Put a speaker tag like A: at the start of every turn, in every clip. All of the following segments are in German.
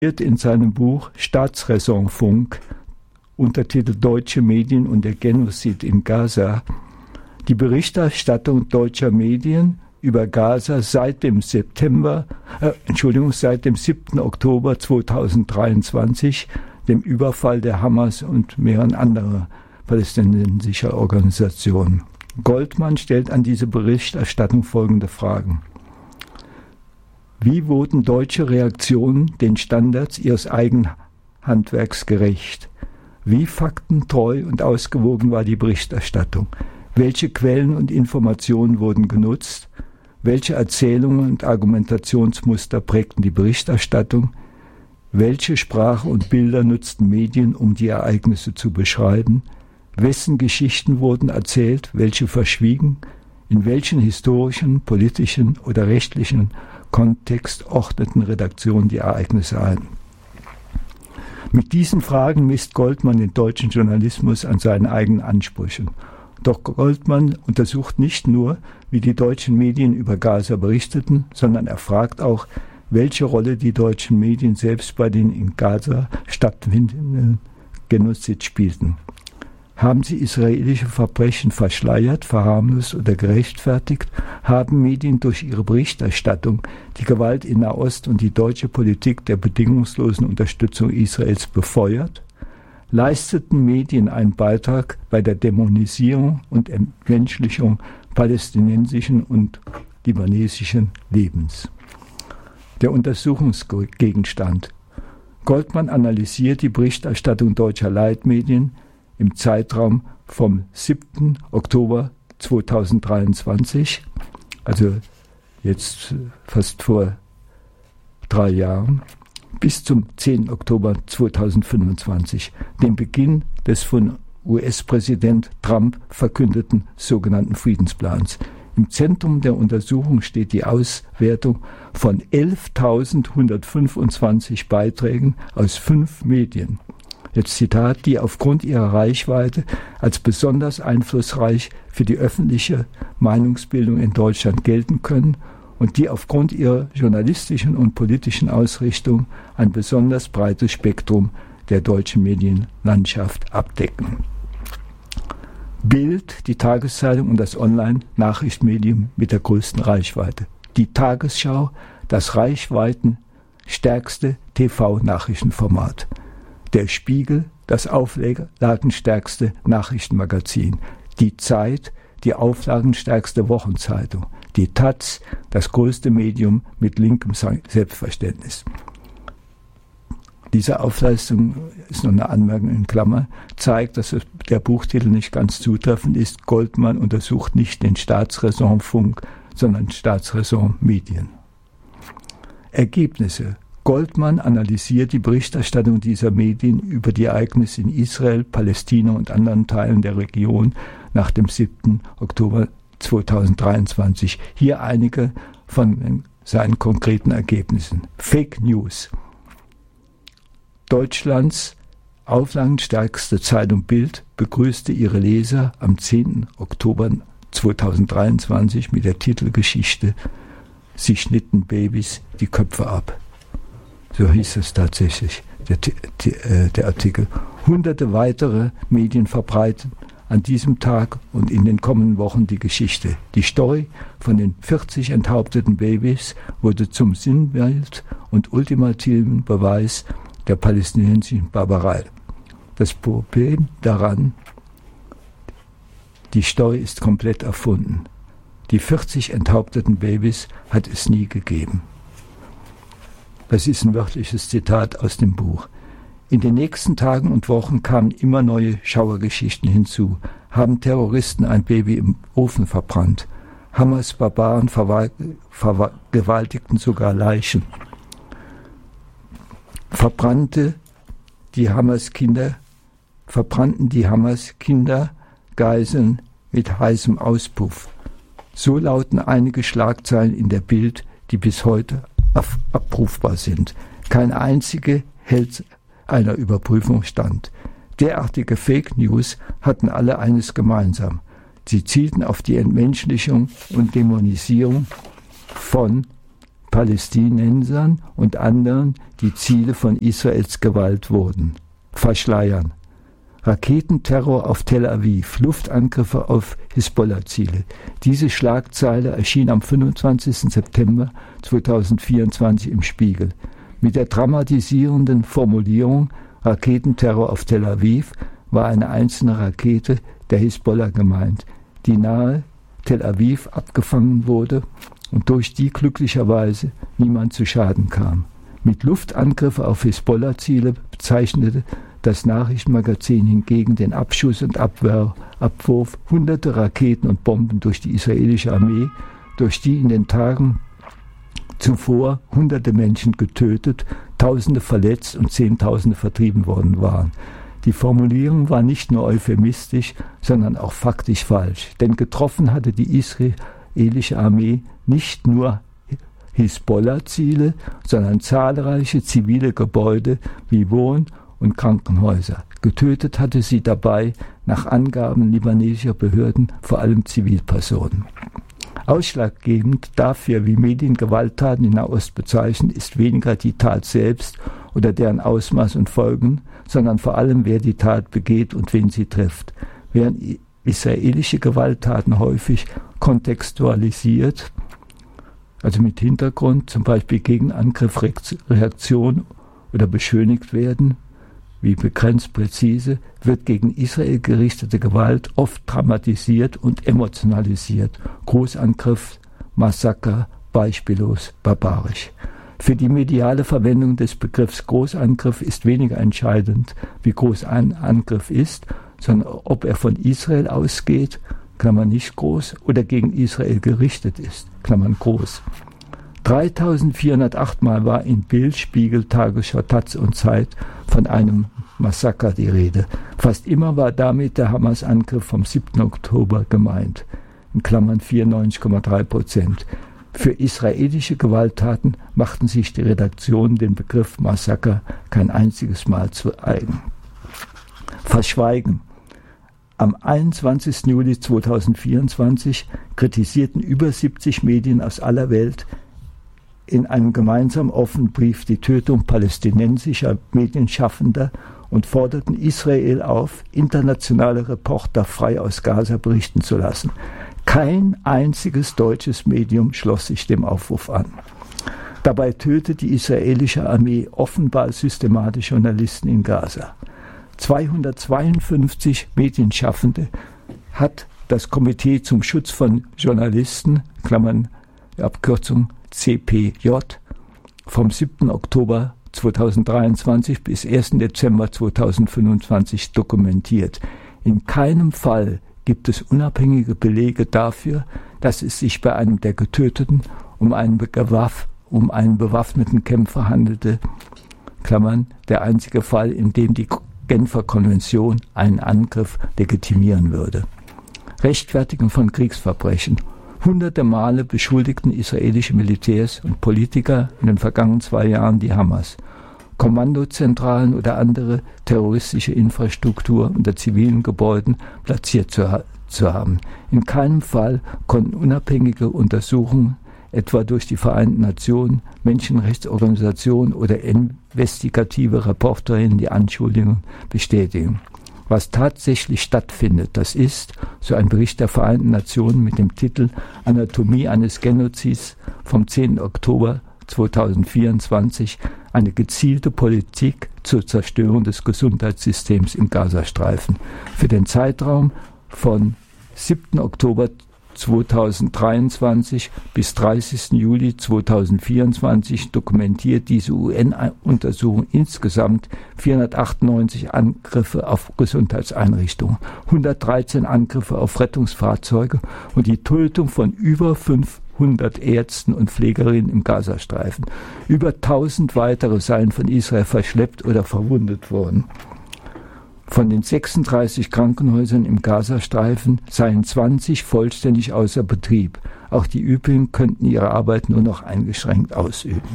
A: in seinem Buch Staatsräsonfunk, Untertitel Deutsche Medien und der Genozid in Gaza, die Berichterstattung deutscher Medien über Gaza seit dem 7. Oktober 2023, dem Überfall der Hamas und mehreren anderer palästinensischer Organisationen. Goldman stellt an diese Berichterstattung folgende Fragen. Wie wurden deutsche Reaktionen den Standards ihres eigenen Handwerks gerecht? Wie faktentreu und ausgewogen war die Berichterstattung? Welche Quellen und Informationen wurden genutzt? Welche Erzählungen und Argumentationsmuster prägten die Berichterstattung? Welche Sprache und Bilder nutzten Medien, um die Ereignisse zu beschreiben? Wessen Geschichten wurden erzählt, welche verschwiegen? In welchen historischen, politischen oder rechtlichen Kontext ordneten Redaktionen die Ereignisse ein? Mit diesen Fragen misst Goldman den deutschen Journalismus an seinen eigenen Ansprüchen. Doch Goldman untersucht nicht nur, wie die deutschen Medien über Gaza berichteten, sondern er fragt auch, welche Rolle die deutschen Medien selbst bei den in Gaza stattfindenden Genozid spielten. Haben sie israelische Verbrechen verschleiert, verharmlost oder gerechtfertigt? Haben Medien durch ihre Berichterstattung die Gewalt in Nahost und die deutsche Politik der bedingungslosen Unterstützung Israels befeuert? Leisteten Medien einen Beitrag bei der Dämonisierung und Entmenschlichung palästinensischen und libanesischen Lebens? Der Untersuchungsgegenstand. Goldman analysiert die Berichterstattung deutscher Leitmedien im Zeitraum vom 7. Oktober 2023, also jetzt fast vor 3 Jahren, bis zum 10. Oktober 2025, dem Beginn des von US-Präsident Trump verkündeten sogenannten Friedensplans. Im Zentrum der Untersuchung steht die Auswertung von 11.125 Beiträgen aus 5 Medien. Jetzt Zitat, die aufgrund ihrer Reichweite als besonders einflussreich für die öffentliche Meinungsbildung in Deutschland gelten können und die aufgrund ihrer journalistischen und politischen Ausrichtung ein besonders breites Spektrum der deutschen Medienlandschaft abdecken. Bild, die Tageszeitung und das Online-Nachrichtenmedium mit der größten Reichweite. Die Tagesschau, das reichweitenstärkste TV-Nachrichtenformat. Der Spiegel, das auflagenstärkste Nachrichtenmagazin. Die Zeit, die auflagenstärkste Wochenzeitung. Die taz, das größte Medium mit linkem Selbstverständnis. Diese Aufleistung ist noch eine Anmerkung in Klammer, zeigt, dass der Buchtitel nicht ganz zutreffend ist. Goldman untersucht nicht den Staatsräsonfunk, sondern Staatsräson-Medien. Ergebnisse. Goldman analysiert die Berichterstattung dieser Medien über die Ereignisse in Israel, Palästina und anderen Teilen der Region nach dem 7. Oktober 2023. Hier einige von seinen konkreten Ergebnissen. Fake News. Deutschlands auflagenstärkste Zeitung Bild begrüßte ihre Leser am 10. Oktober 2023 mit der Titelgeschichte „Sie schnitten Babys die Köpfe ab". So hieß es tatsächlich, der Artikel. Hunderte weitere Medien verbreiten an diesem Tag und in den kommenden Wochen die Geschichte. Die Story von den 40 enthaupteten Babys wurde zum Sinnbild und ultimativen Beweis der palästinensischen Barbarei. Das Problem daran, die Story ist komplett erfunden. Die 40 enthaupteten Babys hat es nie gegeben. Das ist ein wörtliches Zitat aus dem Buch. In den nächsten Tagen und Wochen kamen immer neue Schauergeschichten hinzu. Haben Terroristen ein Baby im Ofen verbrannt? Hamas-Barbaren vergewaltigten sogar Leichen. Verbrannten die Hamas-Kinder Geiseln mit heißem Auspuff. So lauten einige Schlagzeilen in der Bild, die bis heute abrufbar sind. Keine einzige hält einer Überprüfung stand. Derartige Fake News hatten alle eines gemeinsam. Sie zielten auf die Entmenschlichung und Dämonisierung von Palästinensern und anderen, die Ziele von Israels Gewalt wurden. Verschleiern. Raketenterror auf Tel Aviv, Luftangriffe auf Hisbollah-Ziele. Diese Schlagzeile erschien am 25. September 2024 im Spiegel. Mit der dramatisierenden Formulierung Raketenterror auf Tel Aviv war eine einzelne Rakete der Hisbollah gemeint, die nahe Tel Aviv abgefangen wurde und durch die glücklicherweise niemand zu Schaden kam. Mit Luftangriffe auf Hisbollah-Ziele bezeichnete das Nachrichtenmagazin hingegen den Abschuss und Abwurf hunderte Raketen und Bomben durch die israelische Armee, durch die in den Tagen zuvor hunderte Menschen getötet, Tausende verletzt und Zehntausende vertrieben worden waren. Die Formulierung war nicht nur euphemistisch, sondern auch faktisch falsch, denn getroffen hatte die israelische Armee nicht nur Hisbollah-Ziele, sondern zahlreiche zivile Gebäude wie Wohn- und Krankenhäuser. Getötet hatte sie dabei, nach Angaben libanesischer Behörden, vor allem Zivilpersonen. Ausschlaggebend dafür, wie Medien Gewalttaten in Nahost bezeichnen, ist weniger die Tat selbst oder deren Ausmaß und Folgen, sondern vor allem, wer die Tat begeht und wen sie trifft. Während israelische Gewalttaten häufig kontextualisiert, also mit Hintergrund, zum Beispiel Gegenangriff, Reaktion oder beschönigt werden, wie begrenzt präzise, wird gegen Israel gerichtete Gewalt oft dramatisiert und emotionalisiert. Großangriff, Massaker, beispiellos, barbarisch. Für die mediale Verwendung des Begriffs Großangriff ist weniger entscheidend, wie groß ein Angriff ist, sondern ob er von Israel ausgeht, Klammern nicht groß, oder gegen Israel gerichtet ist, Klammern groß. 3408 Mal war in Bild, Spiegel, Tagesschau, Taz und Zeit von einem Massaker die Rede. Fast immer war damit der Hamas-Angriff vom 7. Oktober gemeint, in Klammern 94,3%. Für israelische Gewalttaten machten sich die Redaktionen den Begriff Massaker kein einziges Mal zu eigen. Verschweigen. Am 21. Juli 2024 kritisierten über 70 Medien aus aller Welt in einem gemeinsamen offenen Brief die Tötung palästinensischer Medienschaffender und forderten Israel auf, internationale Reporter frei aus Gaza berichten zu lassen. Kein einziges deutsches Medium schloss sich dem Aufruf an. Dabei tötet die israelische Armee offenbar systematisch Journalisten in Gaza. 252 Medienschaffende hat das Komitee zum Schutz von Journalisten, Klammern Abkürzung CPJ, vom 7. Oktober 2023 bis 1. Dezember 2025 dokumentiert. In keinem Fall gibt es unabhängige Belege dafür, dass es sich bei einem der Getöteten um einen bewaffneten Kämpfer handelte, Klammern, der einzige Fall, in dem die Genfer Konvention einen Angriff legitimieren würde. Rechtfertigen von Kriegsverbrechen. Hunderte Male beschuldigten israelische Militärs und Politiker in den vergangenen 2 Jahren die Hamas, Kommandozentralen oder andere terroristische Infrastruktur unter zivilen Gebäuden platziert zu haben. In keinem Fall konnten unabhängige Untersuchungen, etwa durch die Vereinten Nationen, Menschenrechtsorganisationen oder investigative Reporterinnen, die Anschuldigungen bestätigen. Was tatsächlich stattfindet, das ist, so ein Bericht der Vereinten Nationen mit dem Titel Anatomie eines Genozids vom 10. Oktober 2024, eine gezielte Politik zur Zerstörung des Gesundheitssystems im Gazastreifen. Für den Zeitraum von 7. Oktober 2023 bis 30. Juli 2024 dokumentiert diese UN-Untersuchung insgesamt 498 Angriffe auf Gesundheitseinrichtungen, 113 Angriffe auf Rettungsfahrzeuge und die Tötung von über 500 Ärzten und Pflegerinnen im Gazastreifen. Über 1000 weitere seien von Israel verschleppt oder verwundet worden. Von den 36 Krankenhäusern im Gazastreifen seien 20 vollständig außer Betrieb. Auch die übrigen könnten ihre Arbeit nur noch eingeschränkt ausüben.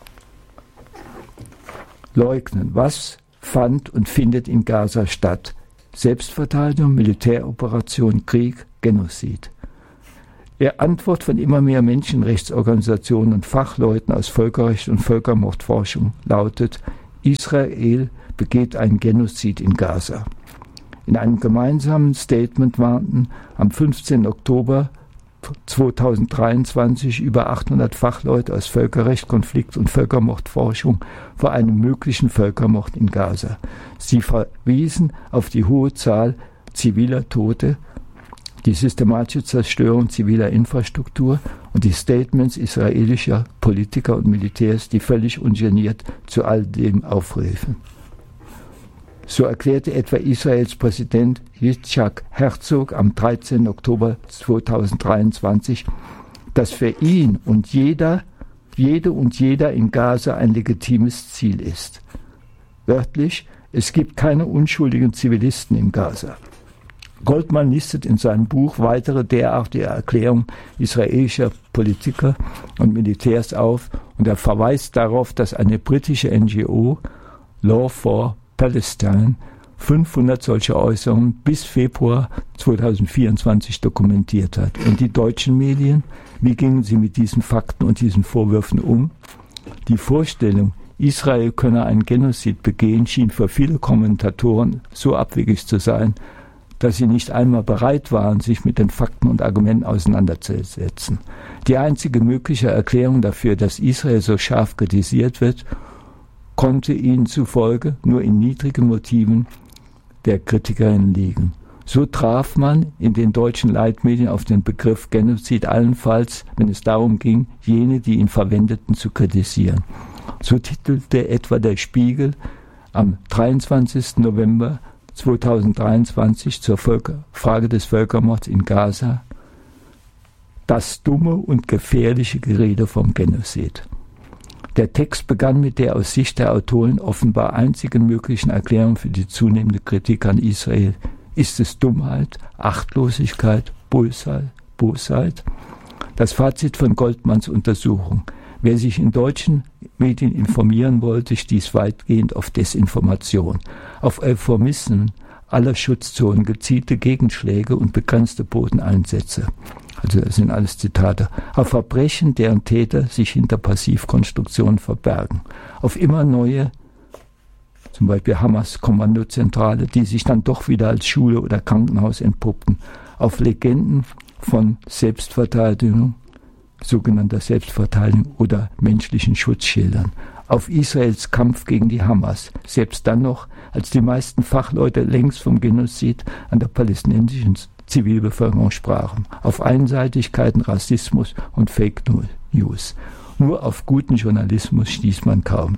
A: Leugnen. Was fand und findet in Gaza statt? Selbstverteidigung, Militäroperation, Krieg, Genozid. Die Antwort von immer mehr Menschenrechtsorganisationen und Fachleuten aus Völkerrecht und Völkermordforschung lautet: Israel begeht einen Genozid in Gaza. In einem gemeinsamen Statement warnten am 15. Oktober 2023 über 800 Fachleute aus Völkerrecht, Konflikt- und Völkermordforschung vor einem möglichen Völkermord in Gaza. Sie verwiesen auf die hohe Zahl ziviler Tote, die systematische Zerstörung ziviler Infrastruktur und die Statements israelischer Politiker und Militärs, die völlig ungeniert zu all dem aufriefen. So erklärte etwa Israels Präsident Yitzhak Herzog am 13. Oktober 2023, dass für ihn und jede und jeder in Gaza ein legitimes Ziel ist. Wörtlich: Es gibt keine unschuldigen Zivilisten in Gaza. Goldman listet in seinem Buch weitere derartige Erklärungen israelischer Politiker und Militärs auf und er verweist darauf, dass eine britische NGO, Law for Palestine, 500 solche Äußerungen bis Februar 2024 dokumentiert hat. Und die deutschen Medien, wie gingen sie mit diesen Fakten und diesen Vorwürfen um? Die Vorstellung, Israel könne einen Genozid begehen, schien für viele Kommentatoren so abwegig zu sein, dass sie nicht einmal bereit waren, sich mit den Fakten und Argumenten auseinanderzusetzen. Die einzige mögliche Erklärung dafür, dass Israel so scharf kritisiert wird, konnte ihnen zufolge nur in niedrigen Motiven der Kritikerinnen liegen. So traf man in den deutschen Leitmedien auf den Begriff Genozid allenfalls, wenn es darum ging, jene, die ihn verwendeten, zu kritisieren. So titelte etwa der Spiegel am 23. November 2023 zur Frage des Völkermords in Gaza: Das dumme und gefährliche Gerede vom Genozid. Der Text begann mit der aus Sicht der Autoren offenbar einzigen möglichen Erklärung für die zunehmende Kritik an Israel. Ist es Dummheit, Achtlosigkeit, Bosheit? Das Fazit von Goldmans Untersuchung: Wer sich in deutschen Medien informieren wollte, stieß weitgehend auf Desinformation, auf Euphemismen aller Schutzzonen, gezielte Gegenschläge und begrenzte Bodeneinsätze. Also das sind alles Zitate. Auf Verbrechen, deren Täter sich hinter Passivkonstruktionen verbergen. Auf immer neue, zum Beispiel Hamas-Kommandozentrale, die sich dann doch wieder als Schule oder Krankenhaus entpuppten. Auf Legenden von Selbstverteidigung, sogenannter Selbstverteidigung oder menschlichen Schutzschildern. Auf Israels Kampf gegen die Hamas, selbst dann noch, als die meisten Fachleute längst vom Genozid an der palästinensischen Zivilbevölkerung sprachen. Auf Einseitigkeiten, Rassismus und Fake News. Nur auf guten Journalismus stieß man kaum.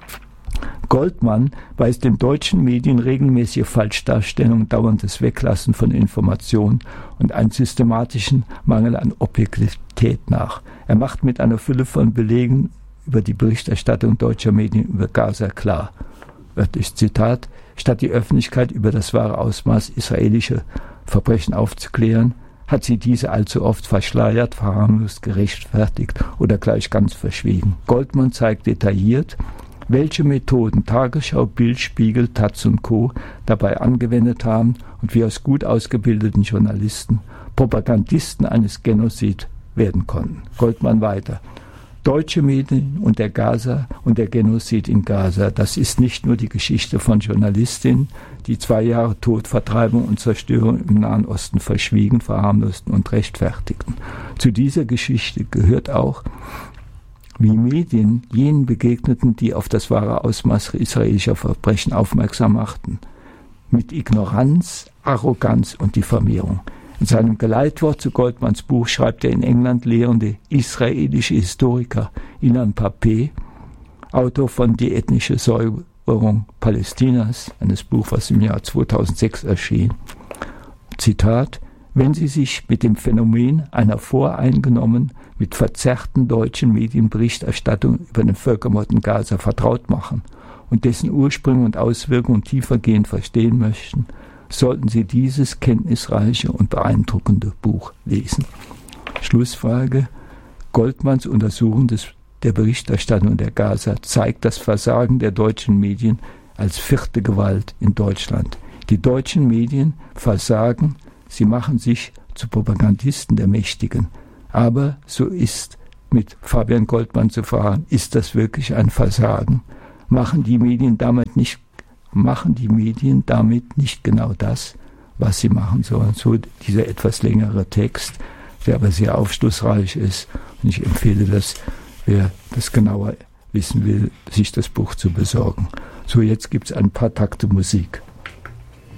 A: Goldman weist den deutschen Medien regelmäßige Falschdarstellungen, dauerndes Weglassen von Informationen und einen systematischen Mangel an Objektivität nach. Er macht mit einer Fülle von Belegen über die Berichterstattung deutscher Medien über Gaza klar. Wörtlich Zitat: Statt die Öffentlichkeit über das wahre Ausmaß israelischer Verbrechen aufzuklären, hat sie diese allzu oft verschleiert, verharmlost, gerechtfertigt oder gleich ganz verschwiegen. Goldman zeigt detailliert, welche Methoden Tagesschau, Bild, Spiegel, Taz und Co. dabei angewendet haben und wie aus gut ausgebildeten Journalisten Propagandisten eines Genozid werden konnten. Goldman weiter: Deutsche Medien und der Genozid in Gaza, das ist nicht nur die Geschichte von Journalistinnen, die 2 Jahre Tod, Vertreibung und Zerstörung im Nahen Osten verschwiegen, verharmlosten und rechtfertigten. Zu dieser Geschichte gehört auch, wie Medien jenen begegneten, die auf das wahre Ausmaß israelischer Verbrechen aufmerksam machten, mit Ignoranz, Arroganz und Diffamierung. In seinem Geleitwort zu Goldmans Buch schreibt der in England lehrende israelische Historiker Ilan Pappé, Autor von Die ethnische Säuberung Palästinas, eines Buches, was im Jahr 2006 erschien, Zitat: Wenn Sie sich mit dem Phänomen einer voreingenommen, mit verzerrten deutschen Medienberichterstattung über den Völkermord in Gaza vertraut machen und dessen Ursprünge und Auswirkungen tiefergehend verstehen möchten, sollten Sie dieses kenntnisreiche und beeindruckende Buch lesen. Schlussfrage: Goldmans Untersuchung der Berichterstattung der Gaza zeigt das Versagen der deutschen Medien als vierte Gewalt in Deutschland. Die deutschen Medien versagen, sie machen sich zu Propagandisten der Mächtigen. Aber so ist mit Fabian Goldmann zu fragen, ist das wirklich ein Versagen? Machen die Medien damit nicht genau das, was sie machen sollen? So dieser etwas längere Text, der aber sehr aufschlussreich ist. Und ich empfehle das, wer das genauer wissen will, sich das Buch zu besorgen. So, jetzt gibt es ein paar Takte Musik.